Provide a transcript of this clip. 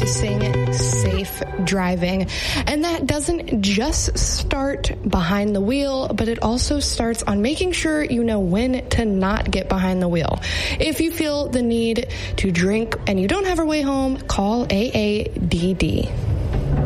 practicing safe driving. And that doesn't just start behind the wheel, but it also starts on making sure you know when to not get behind the wheel. If you feel the need to drink and you don't have a way home, call AADD.